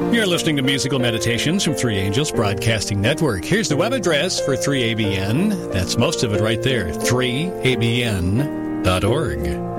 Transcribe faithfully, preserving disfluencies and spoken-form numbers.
You're listening to Musical Meditations from Three Angels Broadcasting Network. Here's the web address for three A B N. That's most of it right there, three A B N dot org.